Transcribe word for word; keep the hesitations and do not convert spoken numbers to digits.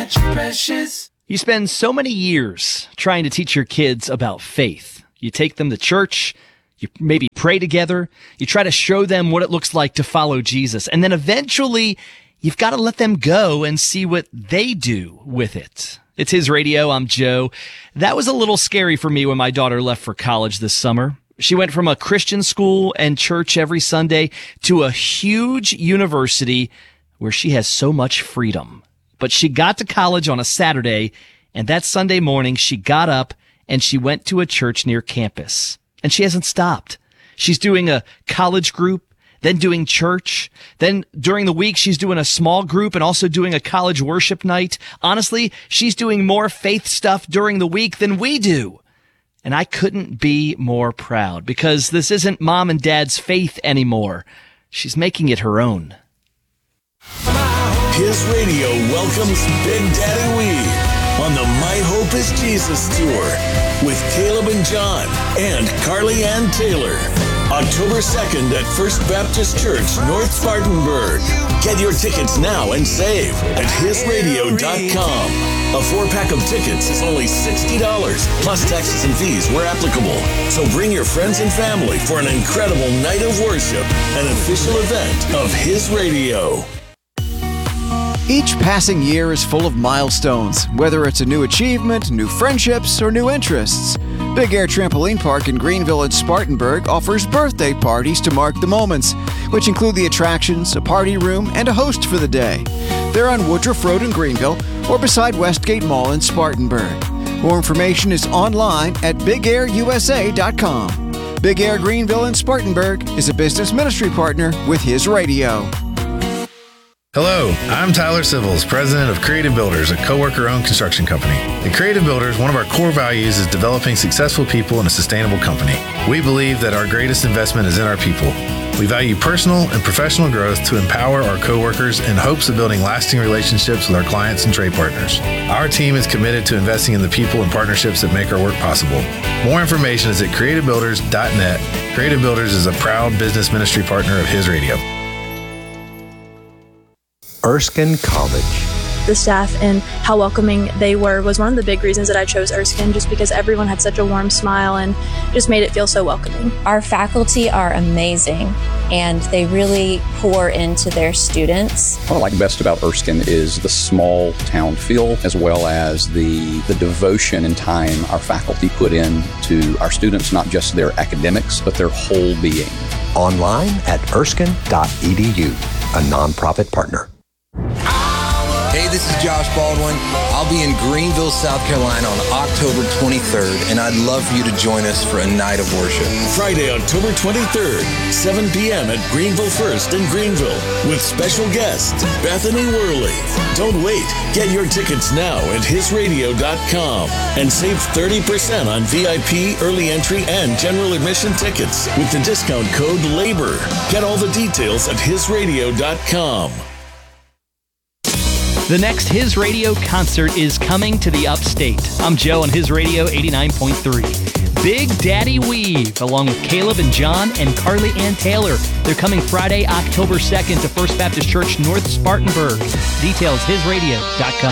that you're precious. You spend so many years trying to teach your kids about faith. You take them to church, you maybe pray together, you try to show them what it looks like to follow Jesus, and then eventually you've got to let them go and see what they do with it. It's His Radio. I'm Joe. That was a little scary for me when my daughter left for college this summer. She went from a Christian school and church every Sunday to a huge university where she has so much freedom. But she got to college on a Saturday, and that Sunday morning she got up and she went to a church near campus. And she hasn't stopped. She's doing a college group, then doing church. Then during the week, she's doing a small group and also doing a college worship night. Honestly, she's doing more faith stuff during the week than we do. And I couldn't be more proud because this isn't mom and dad's faith anymore. She's making it her own. His Radio welcomes Big Daddy Weave on the My Hope is Jesus tour with Caleb and John and Carly Ann Taylor. October second at First Baptist Church, North Spartanburg. Get your tickets now and save at his radio dot com. A four-pack of tickets is only sixty dollars, plus taxes and fees where applicable. So bring your friends and family for an incredible night of worship, an official event of His Radio. Each passing year is full of milestones, whether it's a new achievement, new friendships, or new interests. Big Air Trampoline Park in Greenville and Spartanburg offers birthday parties to mark the moments, which include the attractions, a party room, and a host for the day. They're on Woodruff Road in Greenville or beside Westgate Mall in Spartanburg. More information is online at big air u s a dot com. Big Air Greenville and Spartanburg is a business ministry partner with His Radio. Hello, I'm Tyler Civils, president of Creative Builders, a co-worker-owned construction company. At Creative Builders, one of our core values is developing successful people in a sustainable company. We believe that our greatest investment is in our people. We value personal and professional growth to empower our co-workers in hopes of building lasting relationships with our clients and trade partners. Our team is committed to investing in the people and partnerships that make our work possible. More information is at creative builders dot net. Creative Builders is a proud business ministry partner of His Radio. Erskine College. The staff and how welcoming they were was one of the big reasons that I chose Erskine, just because everyone had such a warm smile and just made it feel so welcoming. Our faculty are amazing and they really pour into their students. What I like best about Erskine is the small town feel, as well as the, the devotion and time our faculty put in to our students, not just their academics, but their whole being. Online at erskine dot e d u, a nonprofit partner. Hey, this is Josh Baldwin. I'll be in Greenville, South Carolina on October twenty-third, and I'd love for you to join us for a night of worship. Friday, October twenty-third, seven p.m. at Greenville First in Greenville with special guest Bethany Worley. Don't wait. Get your tickets now at his radio dot com and save thirty percent on V I P, early entry, and general admission tickets with the discount code LABOR. Get all the details at his radio dot com. The next His Radio concert is coming to the Upstate. I'm Joe on His Radio eighty-nine point three. Big Daddy Weave, along with Caleb and John and Carly Ann Taylor. They're coming Friday, October second to First Baptist Church, North Spartanburg. Details his radio dot com.